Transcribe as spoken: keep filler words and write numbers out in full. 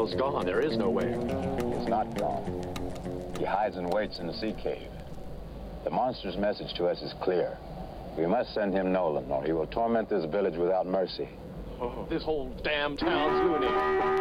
Nolan's gone. There is no way. He's not gone. He hides and waits in the sea cave. The monster's message to us is clear. We must send him Nolan, or he will torment this village without mercy. Oh, this whole damn town's loony.